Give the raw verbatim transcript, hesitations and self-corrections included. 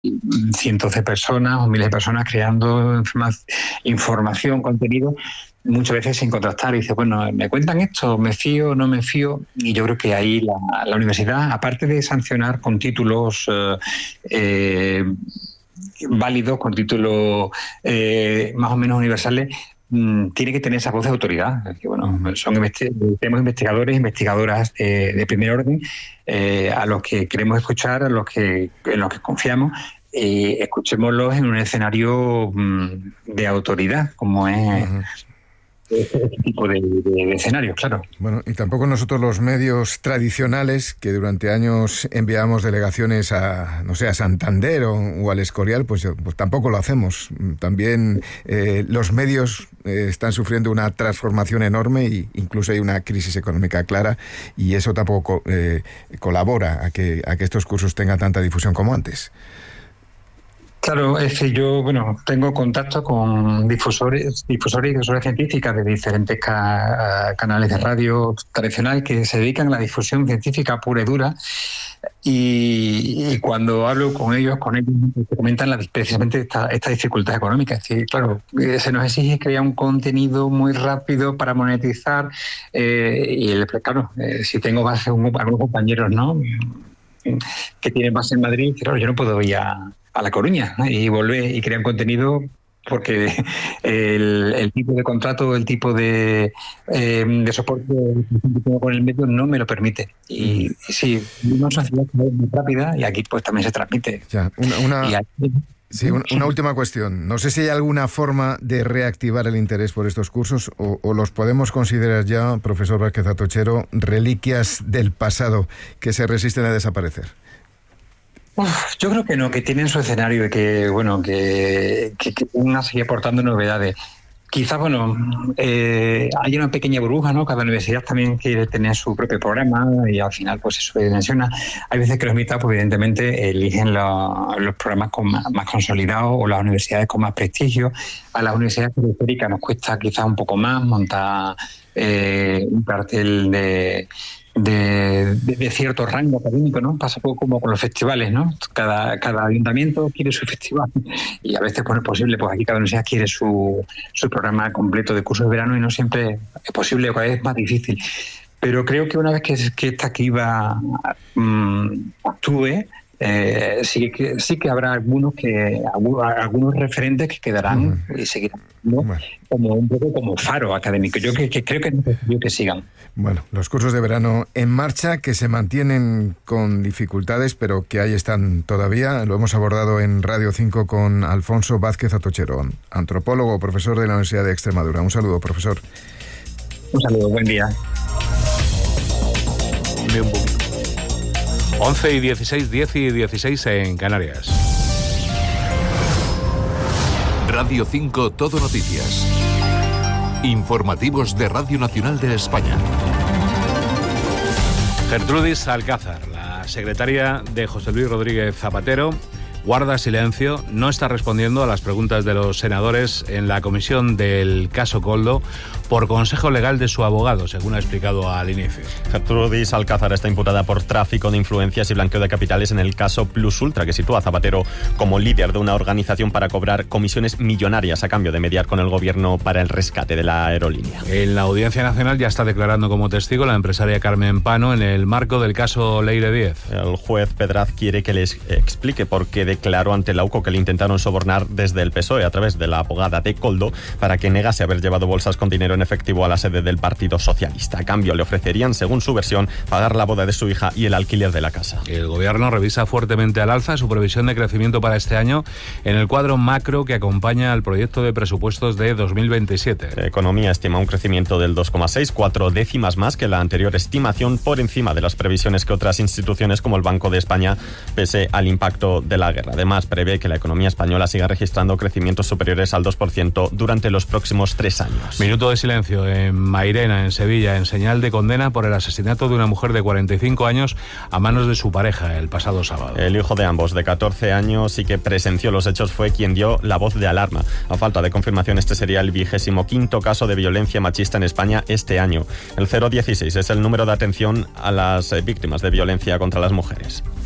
cientos de personas o miles de personas creando informa- información, contenido, muchas veces sin contrastar. Y dice, bueno, ¿me cuentan esto? ¿Me fío? ¿No me fío? Y yo creo que ahí la, la universidad, aparte de sancionar con títulos eh, eh, válidos, con títulos eh, más o menos universales, mmm, tiene que tener esa voz de autoridad. Es que, bueno, son investi- tenemos investigadores, investigadoras de, de primer orden, eh, a los que queremos escuchar, a los que en los que confiamos. Eh, escuchémoslos en un escenario mmm, de autoridad, como es uh-huh. este tipo de, de, de escenarios, claro. Bueno, y tampoco nosotros los medios tradicionales, que durante años enviamos delegaciones a, no sé, a Santander o, o al Escorial, pues, pues tampoco lo hacemos. También eh, los medios eh, están sufriendo una transformación enorme e incluso hay una crisis económica clara, y eso tampoco eh, colabora a que, a que estos cursos tengan tanta difusión como antes. Claro, es que yo, bueno, tengo contacto con difusores, difusores y difusores científicas de diferentes ca- canales de radio tradicional que se dedican a la difusión científica pura y dura, y, y cuando hablo con ellos, con ellos me comentan la, precisamente esta, esta dificultad económica. Es decir, claro, se nos exige crear un contenido muy rápido para monetizar, eh, y el, claro, eh, si tengo base un, algunos compañeros, ¿no?, que tienen base en Madrid, claro, yo no puedo ir a a La Coruña, ¿no?, y volver y crear un contenido porque el, el tipo de contrato, el tipo de, eh, de soporte que tengo con el medio no me lo permite. Y, y sí, una sociedad muy rápida y aquí pues también se transmite. Ya, una, una... Y aquí... Sí, una, una última cuestión. No sé si hay alguna forma de reactivar el interés por estos cursos o, o los podemos considerar ya, profesor Vázquez Atochero, reliquias del pasado que se resisten a desaparecer. Uf, yo creo que no, que tienen su escenario y que, bueno, que, que, que van a seguir aportando novedades. Quizás, bueno, eh, hay una pequeña burbuja, ¿no? Cada universidad también quiere tener su propio programa y al final, pues eso se dimensiona. Hay veces que los invitados, pues evidentemente, eligen lo, los programas con más, más consolidados o las universidades con más prestigio. A las universidades periféricas nos cuesta quizás un poco más montar eh, un cartel de... De, de, de cierto rango académico, ¿no? Pasa poco como con los festivales, ¿no? Cada, cada ayuntamiento quiere su festival y a veces, pues, es posible, pues aquí cada universidad quiere su, su programa completo de cursos de verano y no siempre es posible, o cada vez es más difícil. Pero creo que una vez que, que esta criba um, actúe, eh, sí que sí que habrá algunos que algunos referentes que quedarán uh-huh. y seguirán, ¿no? Bueno. Como un poco como faro académico. Yo que, que creo que es necesario que sigan. Bueno, los cursos de verano en marcha, que se mantienen con dificultades, pero que ahí están todavía. Lo hemos abordado en Radio cinco con Alfonso Vázquez Atochero, antropólogo, profesor de la Universidad de Extremadura. Un saludo, profesor. Un saludo, buen día. Bien, un poquito. once y dieciséis, diez y dieciséis en Canarias. Radio cinco Todo Noticias. Informativos de Radio Nacional de España. Gertrudis Alcázar, la secretaria de José Luis Rodríguez Zapatero, guarda silencio, no está respondiendo a las preguntas de los senadores en la comisión del caso Koldo por consejo legal de su abogado, según ha explicado al inicio. Gertrudis Alcázar está imputada por tráfico de influencias y blanqueo de capitales en el caso Plus Ultra, que sitúa a Zapatero como líder de una organización para cobrar comisiones millonarias a cambio de mediar con el gobierno para el rescate de la aerolínea. En la Audiencia Nacional ya está declarando como testigo la empresaria Carmen Pano en el marco del caso Leire Díez. El juez Pedraz quiere que les explique por qué declaró ante la U C O que le intentaron sobornar desde el P S O E a través de la abogada de Koldo para que negase haber llevado bolsas con dinero en efectivo a la sede del Partido Socialista. A cambio le ofrecerían, según su versión, pagar la boda de su hija y el alquiler de la casa. El gobierno revisa fuertemente al alza su previsión de crecimiento para este año en el cuadro macro que acompaña al proyecto de presupuestos de dos mil veintisiete. La economía estima un crecimiento del dos coma seis, cuatro décimas más que la anterior estimación, por encima de las previsiones que otras instituciones como el Banco de España, pese al impacto de la guerra. Además, prevé que la economía española siga registrando crecimientos superiores al dos por ciento durante los próximos tres años. Minuto de silencio en Mairena, en Sevilla, en señal de condena por el asesinato de una mujer de cuarenta y cinco años a manos de su pareja el pasado sábado. El hijo de ambos, de catorce años y que presenció los hechos, fue quien dio la voz de alarma. A falta de confirmación, este sería el vigésimo quinto caso de violencia machista en España este año. El cero dieciséis es el número de atención a las víctimas de violencia contra las mujeres.